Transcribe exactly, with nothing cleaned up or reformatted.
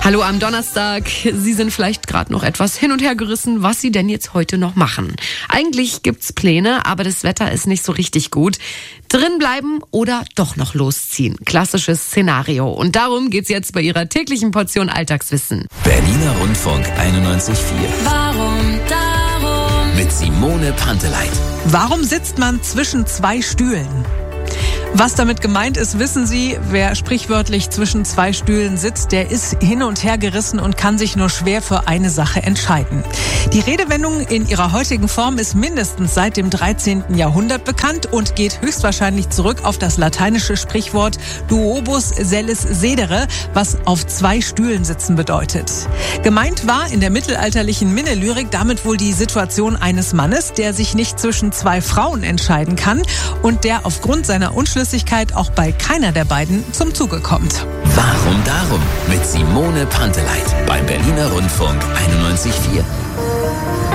Hallo am Donnerstag. Sie sind vielleicht gerade noch etwas hin und her gerissen, was Sie denn jetzt heute noch machen. Eigentlich gibt's Pläne, aber das Wetter ist nicht so richtig gut. Drin bleiben oder doch noch losziehen. Klassisches Szenario. Und darum geht's jetzt bei Ihrer täglichen Portion Alltagswissen. Berliner Rundfunk einundneunzig Komma vier. Warum darum? Mit Simone Panteleit. Warum sitzt man zwischen zwei Stühlen? Was damit gemeint ist, wissen Sie. Wer sprichwörtlich zwischen zwei Stühlen sitzt, der ist hin und her gerissen und kann sich nur schwer für eine Sache entscheiden. Die Redewendung in ihrer heutigen Form ist mindestens seit dem dreizehnten Jahrhundert bekannt und geht höchstwahrscheinlich zurück auf das lateinische Sprichwort duobus sellis sedere, was auf zwei Stühlen sitzen bedeutet. Gemeint war in der mittelalterlichen Minnelyrik damit wohl die Situation eines Mannes, der sich nicht zwischen zwei Frauen entscheiden kann und der aufgrund seiner Unschlüssigkeit auch bei keiner der beiden zum Zuge kommt. Warum darum? Mit Simone Panteleit beim Berliner Rundfunk einundneunzig Komma vier.